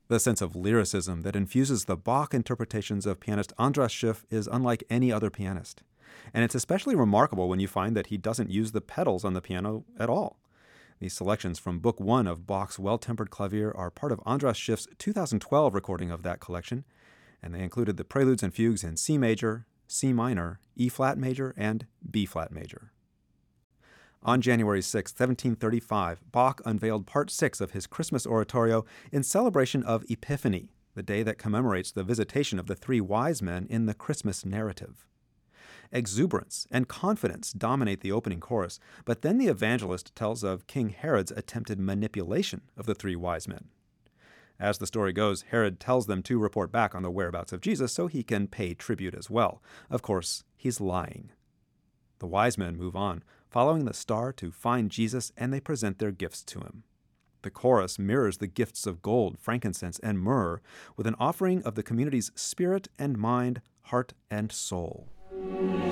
The sense of lyricism that infuses the Bach interpretations of pianist Andras Schiff is unlike any other pianist. And it's especially remarkable when you find that he doesn't use the pedals on the piano at all. These selections from Book 1 of Bach's Well-Tempered Clavier are part of Andras Schiff's 2012 recording of that collection, and they included the preludes and fugues in C major, C minor, E-flat major, and B-flat major. On January 6, 1735, Bach unveiled Part 6 of his Christmas oratorio in celebration of Epiphany, the day that commemorates the visitation of the three wise men in the Christmas narrative. Exuberance and confidence dominate the opening chorus, but then the evangelist tells of King Herod's attempted manipulation of the three wise men. As the story goes, Herod tells them to report back on the whereabouts of Jesus so he can pay tribute as well. Of course, he's lying. The wise men move on, following the star to find Jesus, and they present their gifts to him. The chorus mirrors the gifts of gold, frankincense, and myrrh with an offering of the community's spirit and mind, heart and soul.